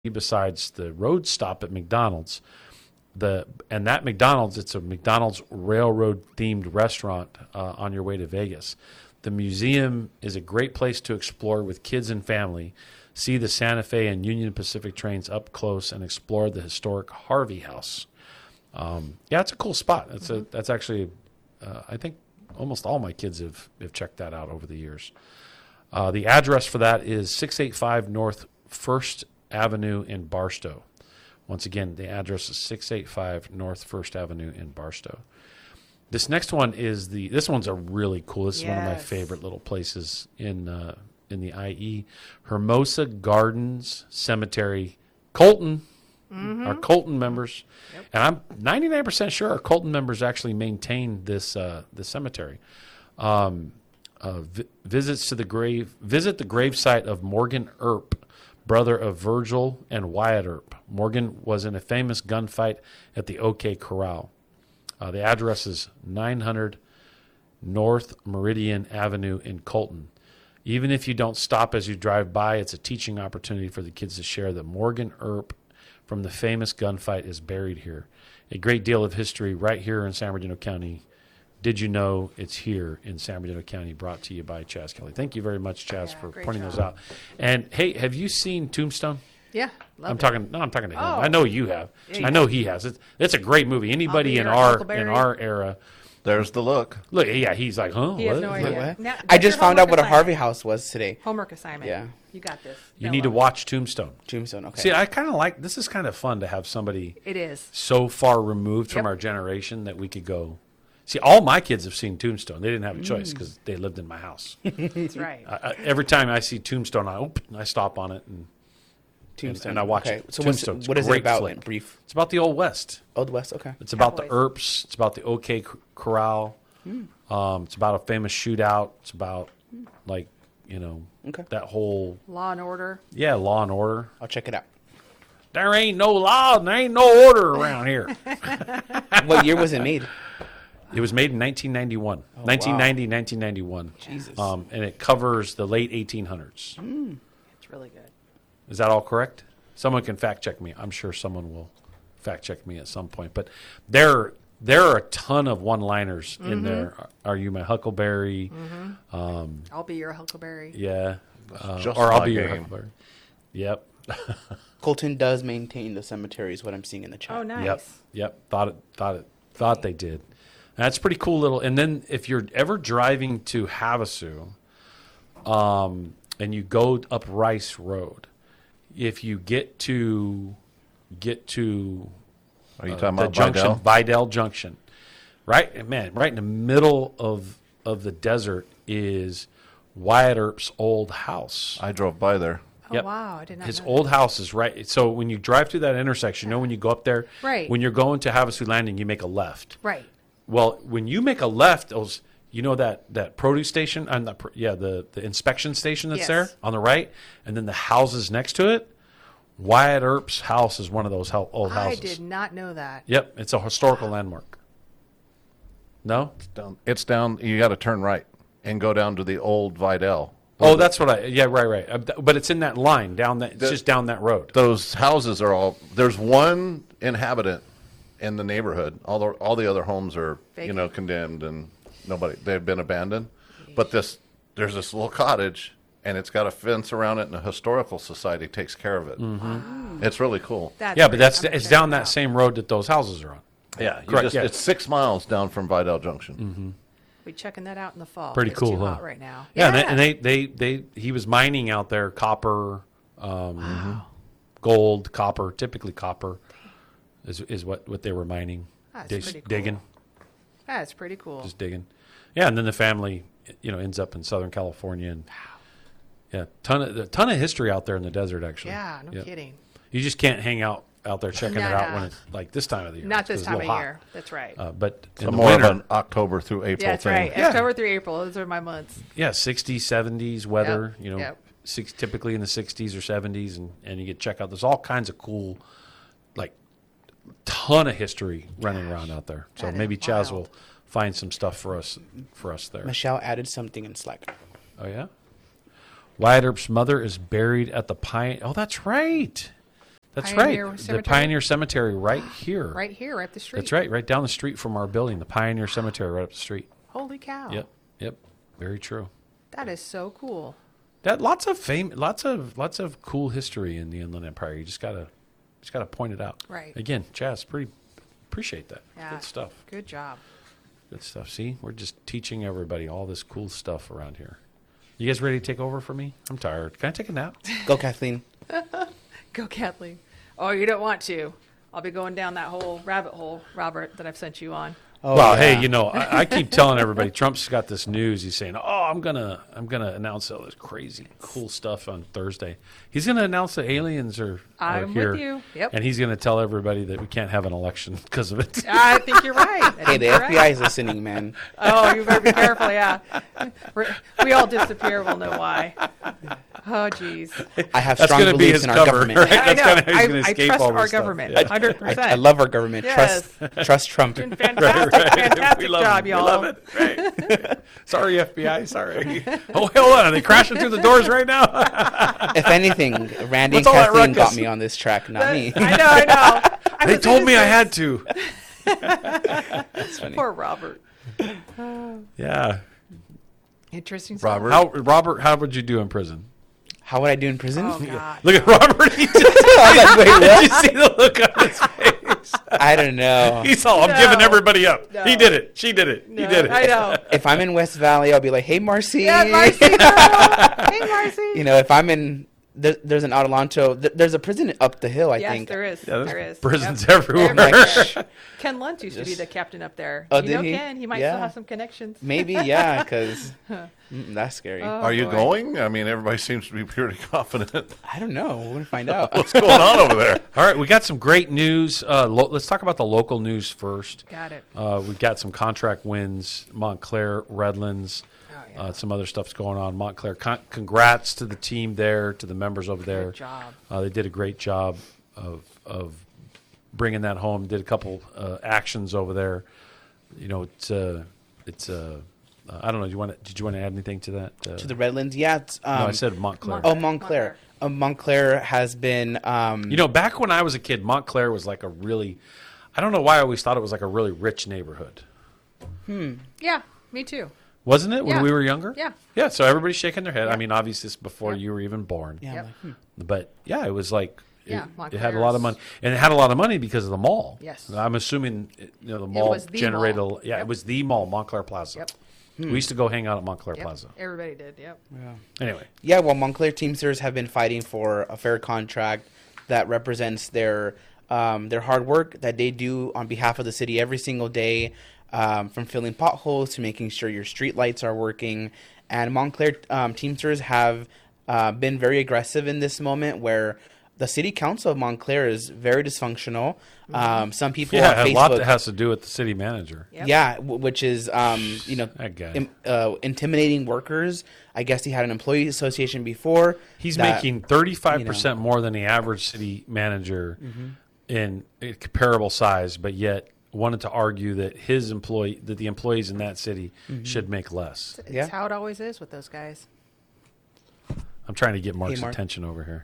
besides the road stop at McDonald's. That McDonald's, it's a McDonald's railroad themed restaurant on your way to Vegas. The museum is a great place to explore with kids and family. See the Santa Fe and Union Pacific trains up close and explore the historic Harvey House. It's a cool spot. That's actually, I think almost all my kids have checked that out over the years. The address for that is 685 North 1st Avenue in Barstow. Once again, the address is 685 North 1st Avenue in Barstow. This next one this one's a really cool. This is one of my favorite little places in the IE. Hermosa Gardens Cemetery, Colton. Our Colton members, and I'm 99% sure our Colton members actually maintain this cemetery. Visits to the grave. Visit the gravesite of Morgan Earp, brother of Virgil and Wyatt Earp. Morgan was in a famous gunfight at the OK Corral. The address is 900 North Meridian Avenue in Colton. Even if you don't stop as you drive by, it's a teaching opportunity for the kids to share that Morgan Earp from the famous gunfight is buried here. A great deal of history right here in San Bernardino County. Did you know it's here in San Bernardino County? Brought to you by Chaz Kelly. Thank you very much, Chaz, for pointing those out. And hey, have you seen Tombstone? Yeah, I'm talking to him. I know you have. I know he has. It's a great movie. Anybody in our era. There's the look. Look, yeah, he's like, huh? He has no idea. Now, I just found out what a Harvey House was today. Homework assignment. Yeah. You got this. You need to watch Tombstone. Tombstone, okay. See, I kind of like, this is kind of fun to have somebody It is. so far removed from our generation that we could go. See, all my kids have seen Tombstone. They didn't have a choice because they lived in my house. That's right. Every time I see Tombstone, I stop on it and I watch it. So Tombstone's what is it about in brief? It's about the Old West. Old West, okay. It's about the Earps. It's about the OK Corral. It's about a famous shootout. It's about, that whole... Law and Order. Yeah, Law and Order. I'll check it out. There ain't no law and there ain't no order around here. What year was it made? It was made in 1991. 1990, 1991. Jesus. And it covers the late 1800s. It's really good. Is that all correct? Someone can fact check me. I'm sure someone will fact check me at some point. But there are a ton of one-liners in there. Are you my Huckleberry? I'll be your Huckleberry. Yeah. Just or I'll my be your game. Huckleberry. Yep. Colton does maintain the cemetery is what I'm seeing in the chat. Oh, nice. Yep. Thought they did. That's pretty cool little. And then if you're ever driving to Havasu, and you go up Rice Road, if you get to Are you talking about junction, Vidal? Vidal Junction, right in the middle of the desert is Wyatt Earp's old house. I drove by there. Oh, Yep. wow. I did not His know old house is right. So when you drive through that intersection, when you go up there, Right. when you're going to Havasu Landing, you make a left. that. Right. Well, when you make a left, that produce station, the inspection station that's Yes. there on the right, and then the houses next to it. Wyatt Earp's house is one of those old I houses. did not know that. Yep, it's a historical landmark. No? It's down. You got to turn right and go down to the old Vidal. Oh, that's what right. But it's in that line it's just down that road. Those houses are all. There's one inhabitant in the neighborhood. All the other homes are Vacant. condemned and they've been abandoned. But there's this little cottage and it's got a fence around it and a historical society takes care of it. Mm-hmm. It's really cool. That's Yeah, but great. it's I'm gonna down check it that out. same road that those houses are on. Yeah, Correct, yeah. It's 6 miles down from Vidal Junction. Mm-hmm. Be checking that out in the fall. Pretty It's cool, too huh? hot right now. Yeah, and he was mining out there copper, gold, copper, typically copper is what they were mining. That's Just pretty cool. digging, That's pretty cool. just digging. Yeah, and then the family, ends up in Southern California, and yeah, ton of history out there in the desert. Actually, Yeah, no kidding. You just can't hang out there checking it out No. when it's like this time of the year. Not It's this 'cause it's a time of little hot. year. That's right. But in So the more winter, of an October through April yeah, that's thing. right. Yeah. October through April. Those are my months. yeah, 60s, 70s weather. Yep. Typically in the 60s or 70s, and you get check out. There's all kinds of cool, like, ton of history running around out there. So That is maybe Chaz wild. will find some stuff for us there. Michelle added something in Slack. Oh yeah. Wyatt Earp's mother is buried at the Pine. Oh, that's right. That's Pioneer right. The Cemetery? Pioneer Cemetery right here. Right here, right up the street. That's right down the street from our building, the Pioneer Cemetery right up the street. Holy cow. Yep. Very true. That is so cool. That lots of cool history in the Inland Empire. You just gotta point it out. Right. Again, Chaz, appreciate that. Yeah. Good stuff. Good job. Good stuff. See, we're just teaching everybody all this cool stuff around here. You guys ready to take over for me? I'm tired. Can I take a nap? Go, Kathleen. Go, Kathleen. Oh, you don't want to. I'll be going down that whole rabbit hole, Robert, that I've sent you on. Oh, well, yeah. hey, I keep telling everybody Trump's got this news. He's saying, "Oh, I'm gonna announce all this crazy, cool stuff on Thursday." He's gonna announce that aliens are I'm here, with you. Yep. and he's gonna tell everybody that we can't have an election because of it. I think you're right. I Hey, think the you're FBI right. is listening, man. Oh, you better be careful, yeah. We all disappear. We'll know why. Oh, jeez. I have That's strong gonna be beliefs his in our cover, government. right? I That's know. kinda how he's gonna I escape trust all this our stuff. government. Yeah. 100%. I love our government. Yes. Trust Trump. Fantastic We love job, it. y'all. We love it. Right. Sorry, FBI. Sorry. Oh, hold on. Are they crashing through the doors right now? If anything, Randy What's and all that Kathleen got ruckus? me on this track, not me. I know. They told me I had to. That's funny. Poor Robert. Yeah. Interesting stuff. Robert, How would you do in prison? How would I do in prison? Oh, God. Look at Robert. He just, I was like, wait, did what? you see the look on his face? I don't know. He's all, I'm No. giving everybody up. No. He did it. She did it. He No, did it. I know. If I'm in West Valley, I'll be like, hey, Marcy. Yeah, Marcy. Hey, Marcy. You know, if I'm in, there's an Adelanto, there's a prison up the hill, I Yes, think. there is. Yeah, there is. prisons Yep. everywhere. Like, Ken Luntz used to be the captain up there. Oh, you know did he? Ken? He might Yeah. still have some connections. maybe, yeah, because that's scary. Oh, are you boy. going? I mean, everybody seems to be pretty confident. I don't know. We're going to find out. What's going on over there? All right, we got some great news. Let's talk about the local news first. Got it. We've got some contract wins, Montclair, Redlands, Oh, yeah. some other stuff's going on. Montclair, congrats to the team there, to the members over there. Good job. They did a great job of bringing that home. Did a couple actions over there. You know, it's I don't know. Did you want to add anything to that? To the Redlands, yeah. It's, no, I said Montclair. Oh, Montclair. Montclair has been. You know, back when I was a kid, Montclair was like a really. I don't know why I always thought it was like a really rich neighborhood. Yeah, me too. Wasn't it when Yeah. we were younger? Yeah. Yeah. So everybody's shaking their head. I Yeah. mean, obviously, it's before Yeah. you were even born. Yeah, Yep. I'm like, But yeah, it was like Yeah, it had a lot of Montclair's- money, and it had a lot of money because of the mall. Yes. I'm assuming the mall was the generated. mall. Yeah, Yep. it was the mall, Montclair Plaza. Yep. We used to go hang out at Montclair Yep. Plaza. Everybody did. Yep. Anyway, Yeah, well, Montclair Teamsters have been fighting for a fair contract that represents their hard work that they do on behalf of the city every single day, from filling potholes to making sure your street lights are working. And Montclair Teamsters have been very aggressive in this moment where the city council of Montclair is very dysfunctional. Some people on yeah, a lot Facebook, that has to do with the city manager. Yep. yeah, which is That guy. intimidating workers. I guess he had an employee association before. He's that- making 35% more than the average city manager in a comparable size, but yet wanted to argue that the employees in that city should make less. It's Yeah. how it always is with those guys. I'm trying to get Mark's Mark. attention over here.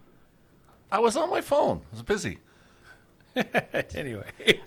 I was on my phone. I was busy. Anyway,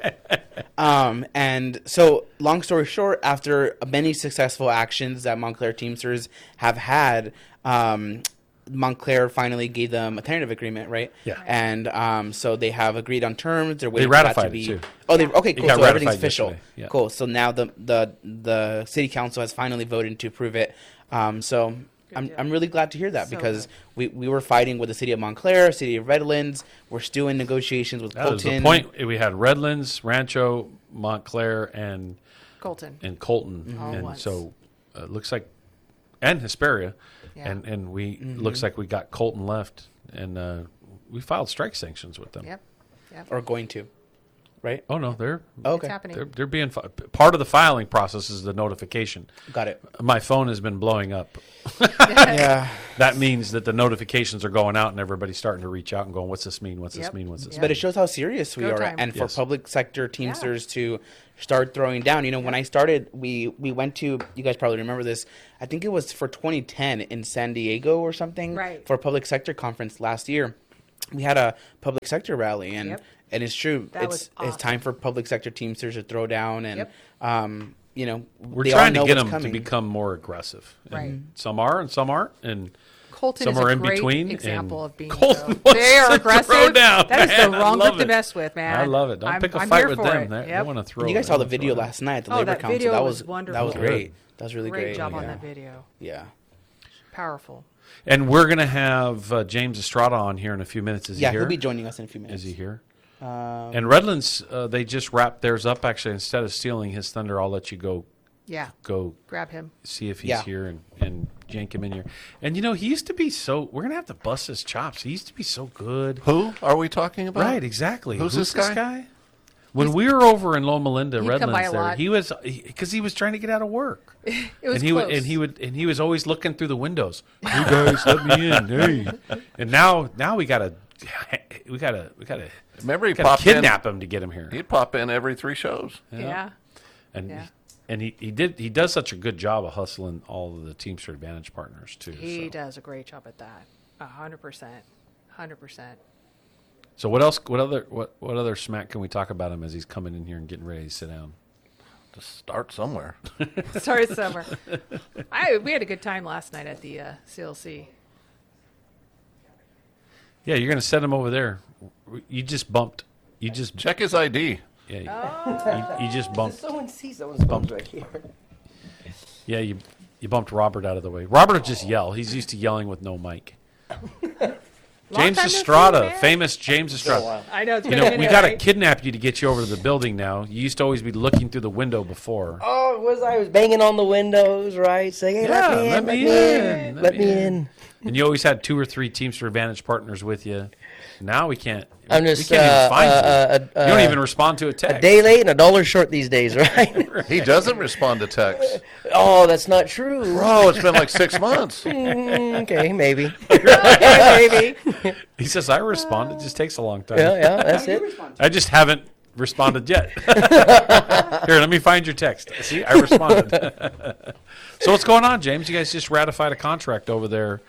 And so, long story short, after many successful actions that Montclair Teamsters have had, Montclair finally gave them a tentative agreement, right? Yeah. And so they have agreed on terms. They're waiting for ratified that it, to be. too. Oh, okay, cool. got So everything's ratified official. yesterday, yeah. Cool. So now the city council has finally voted to approve it. So I'm deal. really glad to hear that So because we were fighting with the city of Montclair, city of Redlands. We're still in negotiations with that was the Colton. point. We had Redlands, Rancho, Montclair, and Colton. Colton, All and once. so it looks like, and Hesperia, Yeah. and we looks like we got Colton left, and we filed strike sanctions with them. Yep. Yep. Or going to, right? Oh no, they're Okay. It's happening. they're being part of the filing process is the notification. Got it. My phone has been blowing up. Yeah. That means that the notifications are going out and everybody's starting to reach out and going, "What's this mean? What's this Yep. mean? What's this?" Yep. But it shows how serious we Go are, time. and for Yes. public sector Teamsters to start throwing down. You know, when I started, we went to. You guys probably remember this. I think it was for 2010 in San Diego or something, Right. for a public sector conference last year. we had a public sector rally, and Yep. and it's true. That was It's awesome. time for public sector Teamsters to throw down, and Yep. you know, We're they all trying to know get what's them to coming. become more aggressive. And Right. Some are and some aren't. And Colton Some is are a in great between, example and of being Colton so. wants They are to aggressive. throw down, That is man. the I wrong love group to it. mess with, man. I love it. Don't pick a I'm fight here with for them. it. They Yep. want to throw. You guys they saw the wanna throw video it. last night at the Oh, Labor that Council. video That was was wonderful. That was Good. great. That was really Great great. job on yeah. that video. Yeah. Powerful. And we're going to have James Estrada on here in a few minutes. Is he Yeah, here? he'll be joining us in a few minutes. Is he here? Um, And Redlands, they just wrapped theirs up. Actually, instead of stealing his thunder, I'll let you go Yeah. Grab him. see if he's Yeah. here and yank him in here. And you know, he used to be so. We're gonna have to bust his chops. He used to be so good. Who are we talking about? Right, exactly. Who's this guy? When we were over in Loma Linda, He'd come by Redlands, a there, lot. he was because he was trying to get out of work. It was and he close. would and he was always looking through the windows. Hey guys, let me in. Hey. And now we gotta Remember he gotta popped kidnap him to get him here. in. He'd pop in every 3 shows. Yeah. And Yeah. he does such a good job of hustling all of the Teamster Advantage partners too. He so. does a great job at that. 100%. 100%. So what else? What other smack can we talk about him as he's coming in here and getting ready to sit down? Just start somewhere. Sorry, Summer. We had a good time last night at the CLC. Yeah, you're gonna set him over there. You just bumped. You just Check his ID. yeah. You just bumped. Someone sees someone's bumped right here. Yeah, you bumped Robert out of the way. Robert will just yell. He's used to yelling with no mic. James time no see, Estrada, man. famous James Estrada. I know. It's You been know, a we minute, got to right? kidnap you to get you over to the building now. You used to always be looking through the window before. Oh, I was banging on the windows, right? Saying, hey, Yeah, let me in. Let me in. And you always had 2 or 3 Teamster Advantage partners with you. Now we can't. I'm we just, can't even find you. You don't even respond to a text. A day late and $1 short these days, right? He doesn't respond to texts. Oh, that's not true. Bro, it's been like 6 months. Okay, maybe. Okay, baby. He says, I respond. It just takes a long time. Yeah, that's it. I just haven't responded yet. Here, let me find your text. See, I responded. So what's going on, James? You guys just ratified a contract over there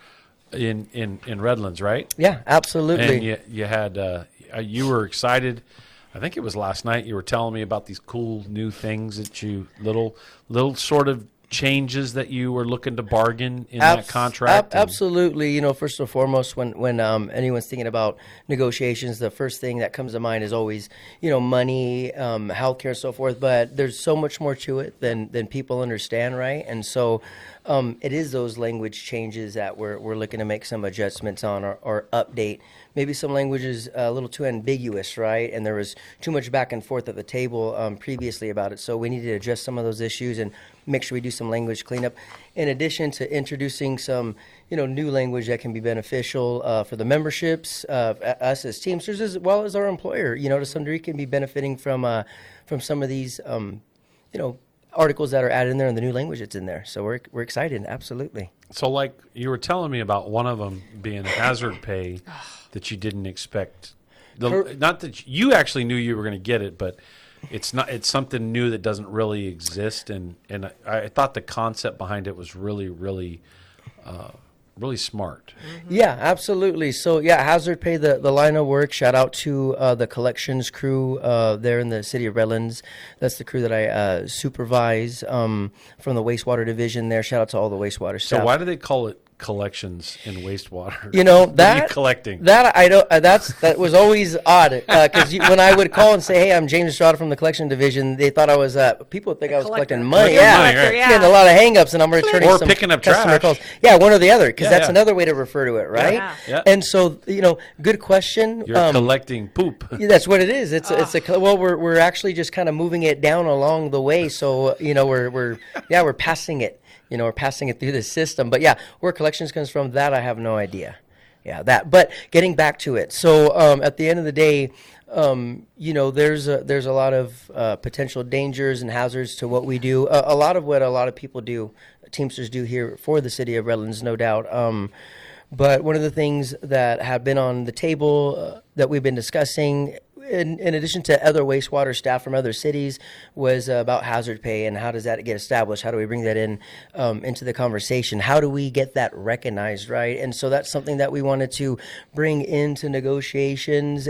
in Redlands, right? Yeah, absolutely. And you had you were excited. I think it was last night. You were telling me about these cool new things that you little sort of changes that you were looking to bargain in that contract. and- Absolutely. You know, first and foremost, when anyone's thinking about negotiations, the first thing that comes to mind is always, you know, money, healthcare, and so forth. But there's so much more to it than people understand, right? And so it is those language changes that we're looking to make some adjustments on or update. Maybe some language is a little too ambiguous, right? And there was too much back and forth at the table previously about it. So we need to adjust some of those issues and make sure we do some language cleanup. In addition to introducing some, you know, new language that can be beneficial for the memberships, us as Teamsters, as well as our employer. You know, to some degree, can be benefiting from some of these, you know, articles that are added in there and the new language that's in there. So we're excited, absolutely. So, like you were telling me about one of them being hazard pay that you didn't expect. Not that you actually knew you were going to get it, but it's not. It's something new that doesn't really exist, and I thought the concept behind it was really, really, really smart. Yeah, absolutely. So, yeah, hazard pay, the line of work. Shout out to the collections crew there in the city of Redlands. That's the crew that I supervise from the wastewater division there. Shout out to all the wastewater staff. So, why do they call it collections in wastewater? You know, What are that you collecting? That I don't. That was always odd because when I would call and say, "Hey, I'm James Estrada from the collection division," they thought I was. People think I was collector. collecting money. Collecting Yeah, money, right. Yeah. getting a lot of hangups, and I'm returning Or some picking up customer trash. calls. Yeah, one or the other, because Yeah, that's yeah. another way to refer to it, right? Yeah. Yeah. And so, you know, good question. You're collecting poop. Yeah, that's what it is. It's a well, we're actually just kind of moving it down along the way. So you know, we're passing it. You know, we're passing it through the system. But yeah, where collections comes from, that I have no idea. Yeah, that. But getting back to it, so at the end of the day, you know, there's a lot of potential dangers and hazards to what we do. A lot of what a lot of people do, Teamsters do here for the city of Redlands, no doubt. But one of the things that have been on the table that we've been discussing in addition to other wastewater staff from other cities, was about hazard pay and how does that get established? How do we bring that in into the conversation? How do we get that recognized, right? And so that's something that we wanted to bring into negotiations,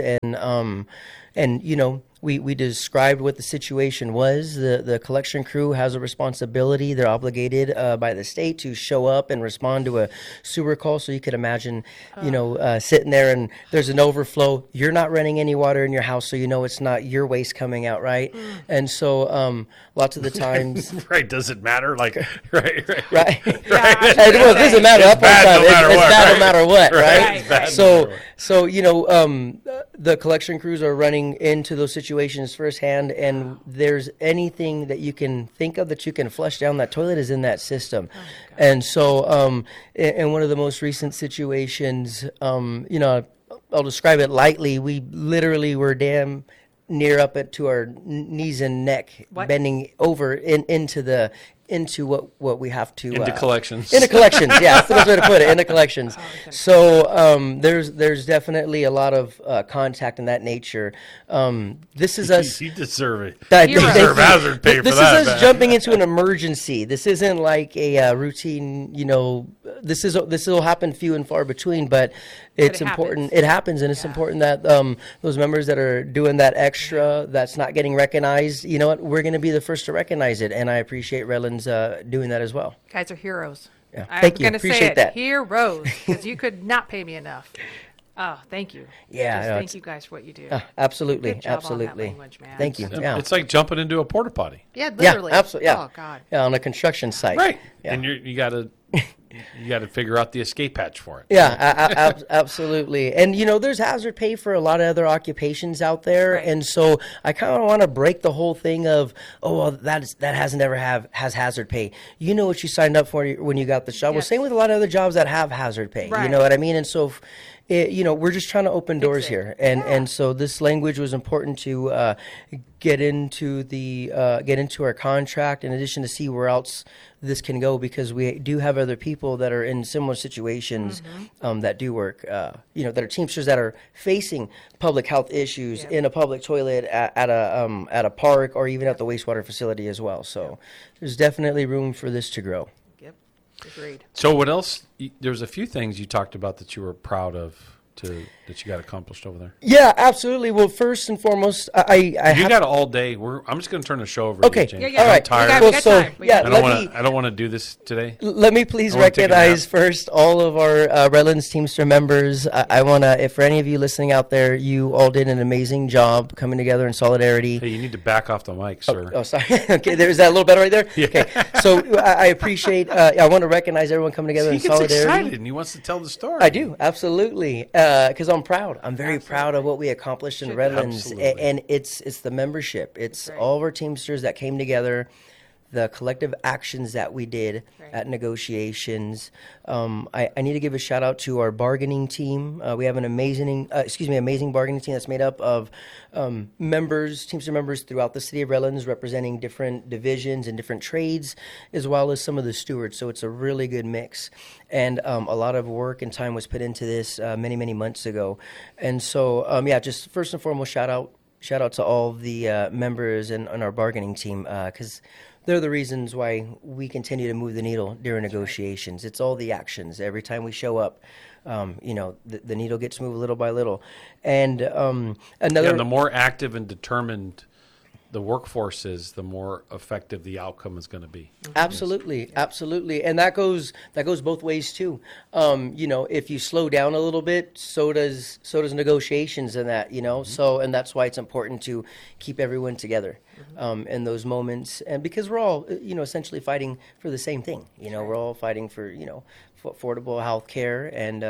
and you know, we described what the situation was. The collection crew has a responsibility. They're obligated by the state to show up and respond to a sewer call. So you could imagine, you know, sitting there and there's an overflow. You're not running any water in your house, so you know it's not your waste coming out, right? And so lots of the times, Right? Does it matter? Like, right. right? Yeah. Well, it doesn't matter. It's bad no matter It's what, bad right? no matter what, right? Right, right. So you know, the collection crews are running into those situations firsthand, and there's anything that you can think of that you can flush down that toilet is in that system. And so, in one of the most recent situations, you know, I'll describe it lightly. We literally were damn near up to our knees and neck, What? bending over into what we have to Into collections. Into collections, yeah, that's the best way to put it. Into collections. So there's definitely a lot of contact in that nature. This is us. You deserve it. That- You deserve hazard pay for this that. is us man. jumping into an emergency. This isn't like a routine. You know, this will happen few and far between, but it's it important. happens. It happens, and it's important that those members that are doing that extra, that's not getting recognized. You know what? We're going to be the first to recognize it, and I appreciate Redlands doing that as well. Guys are heroes. Yeah. I'm Thank you. gonna say Appreciate it. that. Heroes, because you could not pay me enough. Oh, thank you. Yeah, Just no, thank it's- you guys for what you do. Absolutely, Good job on that absolutely. language, man. Thank you. Yeah, It's like jumping into a porta potty. Yeah, literally. Yeah, absolutely. Yeah. Oh God. Yeah, on a construction site. Right. Yeah. And you got to figure out the escape hatch for it. Yeah, absolutely. And, you know, there's hazard pay for a lot of other occupations out there. Right. And so I kind of want to break the whole thing of, oh, well, that has hazard pay. You know what you signed up for when you got the job. Well, Yes. same with a lot of other jobs that have hazard pay. You Right. know what I mean? And so, you know, we're just trying to open doors it. here. And so this language was important to get into our contract, in addition to see where else this can go, because we do have other people that are in similar situations that do work, you know, that are Teamsters that are facing public health issues in a public toilet at a park or even at the wastewater facility as well. So there's definitely room for this to grow. Yep. Agreed. So what else? There's a few things you talked about that you were proud of that you got accomplished over there. Yeah, absolutely. Well, first and foremost, I You have got all day. I'm just going to turn the show over Okay. to you, Yeah, James. yeah. All right. I'm tired. We got Well, so time. We yeah, got I don't let want me to. I don't want to do this today. let me please I wanna take a recognize nap. first all of our Redlands Teamster members. I want to, if for any of you listening out there, you all did an amazing job coming together in solidarity. Hey, you need to back off the mic, sir. Oh, sorry. Okay, there's that a little better right there. Yeah. Okay, so I appreciate. I want to recognize everyone coming together He in gets solidarity. excited and he wants to tell the story. I do, absolutely, because I'm proud. I'm very proud of what we accomplished in Should be. Redlands, Absolutely. and it's the membership. It's Right. all of our Teamsters that came together, the collective actions that we did Right. at negotiations. I need to give a shout out to our bargaining team. We have an amazing bargaining team that's made up of members, Teamster members throughout the city of Redlands, representing different divisions and different trades, as well as some of the stewards. So it's a really good mix. And a lot of work and time was put into this many months ago. And so, just first and foremost, shout out to all the members and our bargaining team, because they're the reasons why we continue to move the needle during negotiations. It's all the actions. Every time we show up, you know, the needle gets moved little by little. And another... Yeah, the more active and determined the workforce is, the more effective the outcome is going to be. Absolutely, absolutely, and that goes both ways too. You know, if you slow down a little bit, so does negotiations and that. You know, so and that's why it's important to keep everyone together in those moments, and because we're all essentially fighting for the same thing. You know, we're all fighting for affordable health care and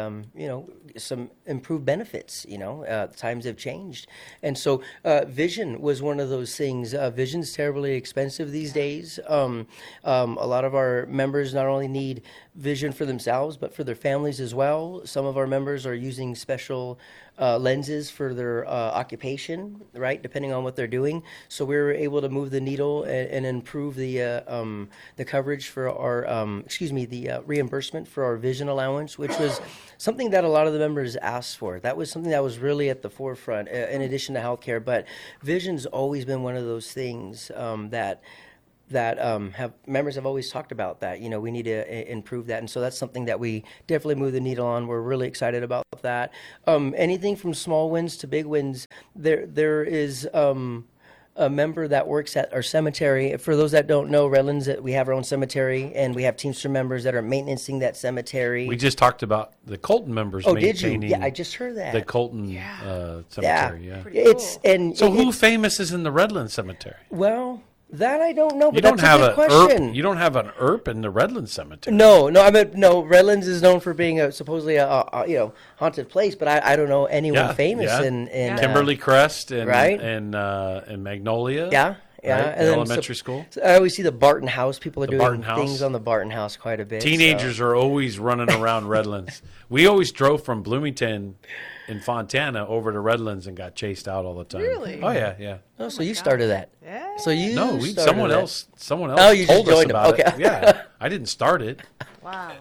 some improved benefits. Times have changed, and so vision was one of those things. Vision's terribly expensive these days. A lot of our members not only need vision for themselves, but for their families as well. Some of our members are using special lenses for their occupation, right, depending on what they're doing. So we were able to move the needle and improve the coverage for our, the reimbursement for our vision allowance, which was something that a lot of the members asked for. That was something that was really at the forefront, in addition to healthcare. But vision's always been one of those things that have members have always talked about, that we need to improve that, and so that's something that we definitely move the needle on. We're really excited about that. Anything from small wins to big wins. There is a member that works at our cemetery. For those that don't know, Redlands, we have our own cemetery, and we have Teamster members that are maintaining that cemetery. We just talked about the Colton members. Oh, did you? maintaining Yeah, I just heard that. the Colton cemetery. Yeah. Pretty It's cool. and So it- who famous is in the Redlands cemetery? Well, that I don't know, You but don't that's have a good question. You don't have an ERP in the Redlands cemetery. No. No. Redlands is known for being supposedly a haunted place, but I don't know anyone famous in Kimberly Crest and right? and Magnolia. Yeah. right? And The then elementary school. So I always see the Barton House. People are doing Barton House. things on the Barton House quite a bit. Teenagers are always running around Redlands. We always drove from Bloomington in Fontana over to Redlands and got chased out all the time. Really? Oh yeah. Oh, so you started that? Yeah. So you No, started someone that. else. Someone else Oh, you just told us joined them. about it. Okay. Yeah, I didn't start it. Wow.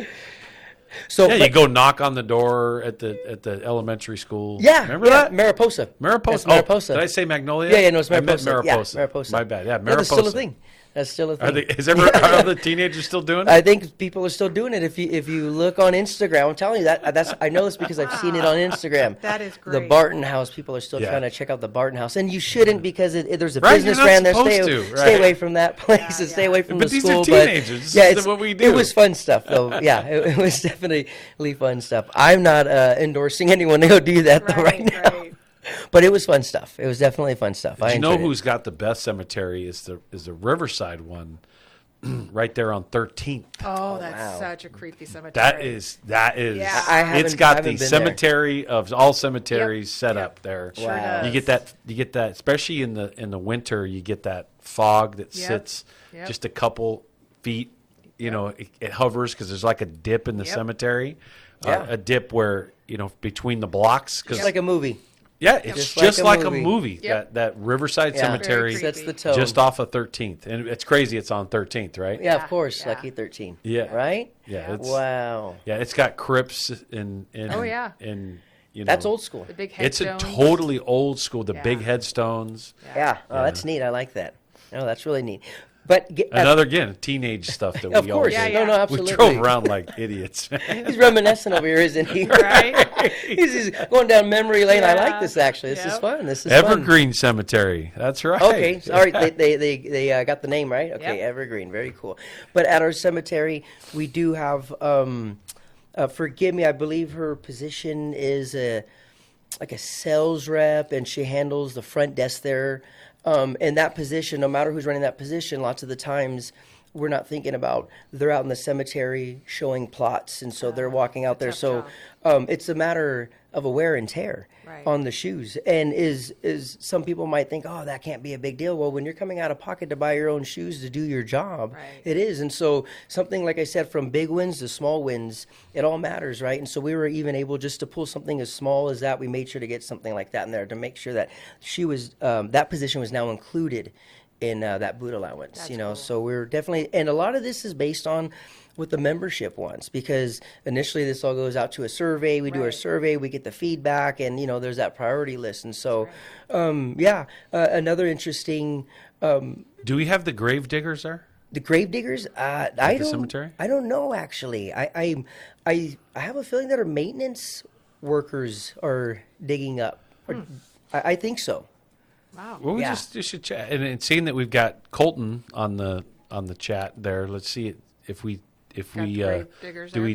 So Yeah, you but- go knock on the door at the elementary school. Yeah, remember yeah, that? Mariposa. Mariposa. That's Mariposa. Oh, did I say Magnolia? Yeah, no, it's I meant Mariposa. Mariposa. Yeah, Mariposa. My bad. Yeah, No, Mariposa. that's still a thing. That's still a thing. Are the teenagers still doing it? I think people are still doing it. If you look on Instagram, I'm telling you that's I know this because I've seen it on Instagram. That is The great. Barton House. People are still Yeah. trying to check out the Barton House, and you shouldn't because there's a Right, business you're not ran there. supposed Stay, to, right. stay away from that place Yeah, and stay yeah. away from But the these are school. teenagers. This yeah, is it's what we It do. was fun stuff, though. Yeah, it was definitely fun stuff. I'm not endorsing anyone to go do that though right now. Right. But it was fun stuff. It was definitely fun stuff. I Do you know enjoyed it. who's got the best cemetery? Is the Riverside one, right there on 13th. Oh, that's wow. such a creepy cemetery. That is. Yeah. I haven't- It's got haven't the been there. cemetery of all cemeteries set Yep. up there. Sure Wow. does. You get that, especially in the winter. You get that fog that Yep. sits Yep. just a couple feet. You know, it hovers because there's like a dip in the Yep. cemetery. Yeah. A dip where between the blocks. Cause It's like a movie. yeah, it's Just just, like like, a a movie. movie. Yep. That Riverside Yeah. Cemetery Very Sets the creepy. tone. just off of 13th, and it's crazy. It's on 13th, right? Yeah, Yeah, of course. yeah. Lucky 13. Yeah. Right? Yeah, it's Wow. yeah, it's got crypts and Oh, yeah. and That's old school. The big It's a headstones. totally old school. The Yeah. big headstones. Yeah. Oh, that's neat. I like that. No, that's really neat. But Another again, teenage stuff that of we course. always Yeah, did. yeah. No, We absolutely. drove around like idiots. He's reminiscing over here, isn't he? Right? he's going down memory lane. I like Yeah. this actually. This is Yep. fun. This is fun. Evergreen Cemetery. That's right. Okay, sorry, they got the name right. Okay, Yep. Evergreen, very cool. But at our cemetery, we do have. Forgive me, I believe her position is like a sales rep, and she handles the front desk there. In that position, no matter who's running that position, lots of the times we're not thinking about they're out in the cemetery showing plots, and so they're walking out there. tough So it's a matter of a wear and tear Right. on the shoes. And is some people might think, oh, that can't be a big deal. Well, when you're coming out of pocket to buy your own shoes to do your job, Right. it is. And so something like I said, from big wins to small wins, it all matters, right? And so we were even able just to pull something as small as that. We made sure to get something like that in there to make sure that she was that position was now included in that boot allowance. That's you know, cool. so we're definitely, and a lot of this is based on what the membership wants, because initially this all goes out to a survey. We do our Right. survey, we get the feedback, and there's that priority list. And so, another interesting, Do we have the grave diggers there? the grave diggers. I the don't. cemetery? I don't know actually. I have a feeling that our maintenance workers are digging up. I think so. Wow. Well, we Yeah. just should chat. And seeing that we've got Colton on the chat there, let's see if we Got the grave diggers do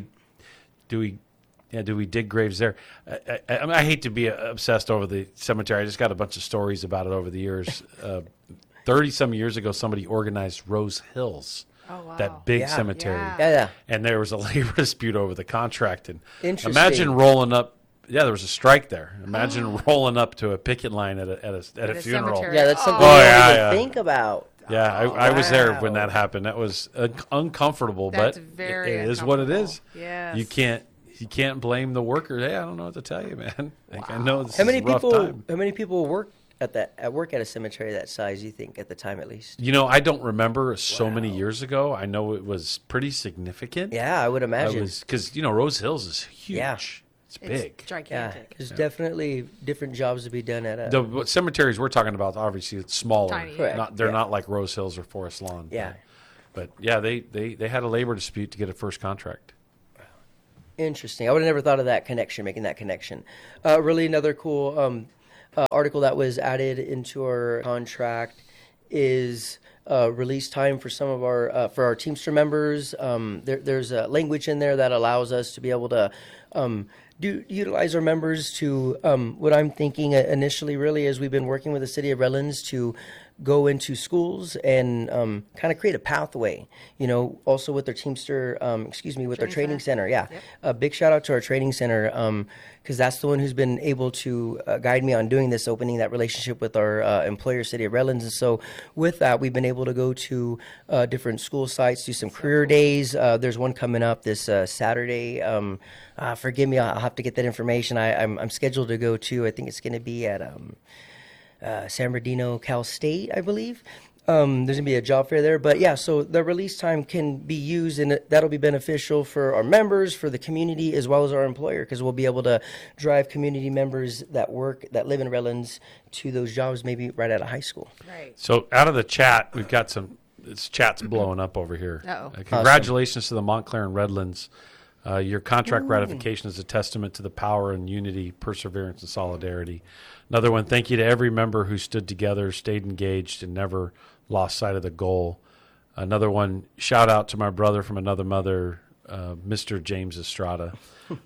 we dig graves there? I mean, I hate to be obsessed over the cemetery. I just got a bunch of stories about it over the years. 30-some years ago, somebody organized Rose Hills, Oh, wow. that big Yeah. cemetery. Yeah. Yeah. And there was a labor dispute over the contract. And Interesting. imagine rolling up. Yeah, there was a strike there. Imagine rolling up to a picket line at a a funeral. cemetery. Yeah, that's Oh. something Oh, I yeah, don't yeah. even think about. Yeah, I was there when wow. that happened. That was uncomfortable, That's but very it is what it is. uncomfortable. Yes. You can't blame the worker. Hey, I don't know what to tell you, man. Like, I know this How many is a rough people? time. How many people work at a cemetery that size? You think at the time, at least? You know, I don't remember so many years ago. I know it was pretty significant. Yeah, I would imagine. Because Rose Hills is huge. Yeah. It's big. It's Yeah, gigantic. there's definitely different jobs to be done at a. The what cemeteries we're talking about, obviously, it's smaller. Tiny, Correct. They're Yeah. not like Rose Hills or Forest Lawn. Yeah. But yeah, they had a labor dispute to get a first contract. Interesting. I would have never thought of that connection, making that connection. Really, another cool article that was added into our contract is release time for some of our Teamster members. There's a language in there that allows us to be able to utilize our members to what I'm thinking initially really is we've been working with the city of Redlands to go into schools and kind of create a pathway, also with their Teamster, with their Training training center. center. Yeah. Yep. A big shout out to our training center because that's the one who's been able to guide me on doing this, opening that relationship with our employer, City of Redlands. And so with that, we've been able to go to different school sites, do some career days. There's one coming up this Saturday. Forgive me, I'll have to get that information. I'm scheduled to go to, I think it's going to be at San Bernardino, Cal State, I believe. There's going to be a job fair there. But yeah, so the release time can be used, and that'll be beneficial for our members, for the community, as well as our employer, because we'll be able to drive community members that live in Redlands to those jobs maybe right out of high school. Right. So out of the chat, we've got this chat's blowing up over here. Uh-oh. Congratulations to the Montclair and Redlands. Your contract ratification is a testament to the power and unity, perseverance, and solidarity. Another one, thank you to every member who stood together, stayed engaged, and never lost sight of the goal. Another one, shout out to my brother from another mother, Mr. James Estrada.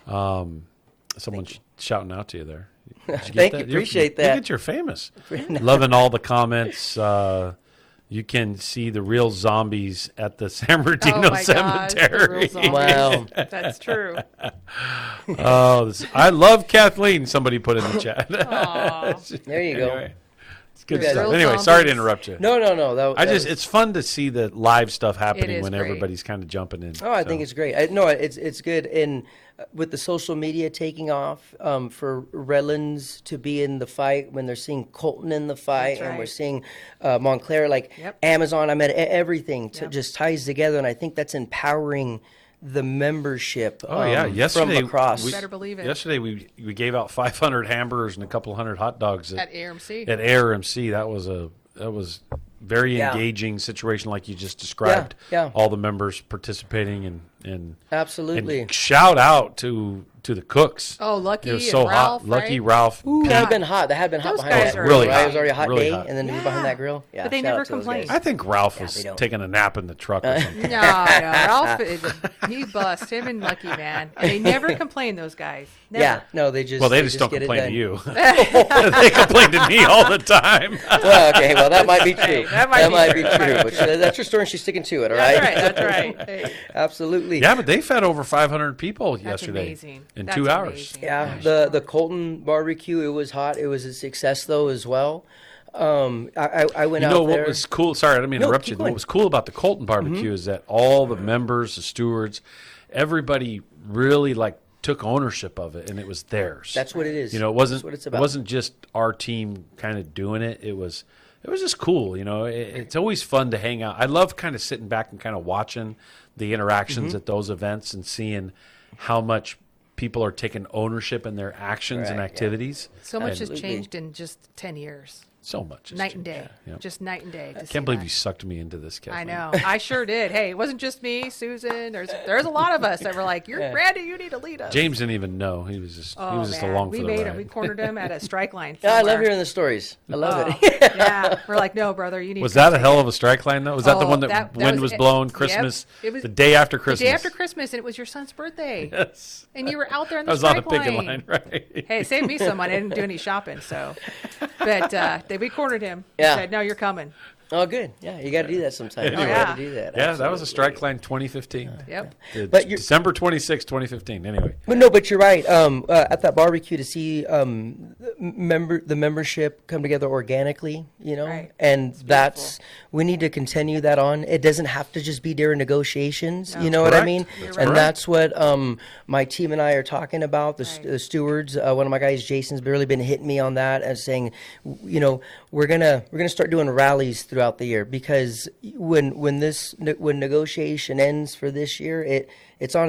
Someone's shouting out to you there. Did you get Thank you, that? appreciate Look that. at you're famous. Loving all the comments. You can see the real zombies at the San Bernardino Oh my gosh, the Cemetery. real zombies. Wow. That's true. I love Kathleen. Somebody put in the chat. Aw. There you go. Anyway, it's good Real stuff. Anyway, sorry to zombies. interrupt you. No. It's fun to see the live stuff happening is when great. everybody's kind of jumping in. Oh, I So, think it's great. It's good. And with the social media taking off, for Redlands to be in the fight when they're seeing Colton in the fight, That's and right. we're seeing Montclair, like Yep. Amazon. I mean, everything Yep. just ties together, and I think that's empowering the membership. Oh yeah, from yesterday across. You better believe it. Yesterday we gave out 500 hamburgers and a couple hundred hot dogs At ARMC. At ARMC. That was very Yeah. engaging situation, like you just described. Yeah. All the members participating and Absolutely. And shout out to the cooks. Oh, Lucky It was and so Ralph, hot. Lucky, right? Ralph. That Pete. had been hot. That had been hot Those behind guys that are grill. really Right? hot. It was already a hot Really day, hot. and then to be behind that grill. Yeah, But they shout never out to those complained. guys. I think Ralph was they don't. taking a nap in the truck or something. No, Ralph, he bust him and Lucky, man. And they never complain, those guys. Never. Yeah, no, they just Well, they just don't get it complain done. to you. They complain to me all the time. Well, okay, well that might be true. Hey, that might be be true. true. But that's your story, and she's sticking to it. All right. That's right. Hey, Absolutely. Yeah, but they fed over 500 people that's yesterday amazing. in That's 2 hours. amazing. Yeah, the Colton barbecue, it was hot. It was a success though as well. I went You out know what there. was cool? Sorry, I didn't mean to No, interrupt keep you. going. What was cool about the Colton barbecue is that all the members, the stewards, everybody really took ownership of it, and it was theirs. That's what it is. You know, it wasn't That's what it's it about. wasn't just our team kind of doing it. It was just cool. You know, it's always fun to hang out. I love kind of sitting back and kind of watching the interactions Mm-hmm. at those events and seeing how much people are taking ownership in their actions and Right, yeah. activities. So much has Absolutely. changed in just 10 years. So much. has Night and changed. day. Yeah. Just night and day. I can't believe you sucked me into this, I Kathleen. know. I sure did. Hey, it wasn't just me, Susan. There's a lot of us that were like, "You're Brandy. You need to lead us." James didn't even know. He was just man. along we for the made ride. him. We cornered him at a strike line. Yeah, I love somewhere. hearing the stories. I love Oh, it. yeah, we're like, no, brother, you need. Was to come that a hell of a strike line, though? Was that the Oh, one that, that wind was was- blowing yep. Christmas? It was the day after Christmas. The day after Christmas, and it was your son's birthday, Yes. and you were out there in the I was on a strike picket line. line, right? Hey, it saved me some money. I didn't do any shopping, so. But we cornered him. Yeah. Said, no, you're coming. Oh, good. Yeah, you got to do that sometime. Anyway. You got to do that. Yeah, that was a Absolutely. Strike Line 2015. Yep. But you're- December 26, 2015. Anyway. But no, but you're right. At that barbecue, to see the membership come together organically, Right. and that's we need to continue that on. It doesn't have to just be during negotiations. No. You know what I Correct. mean? That's And correct. that's what my team and I are talking about. Right. The stewards. One of my guys, Jason's, really been hitting me on that and saying, we're gonna start doing rallies throughout the year, because when negotiation ends for this year, it's on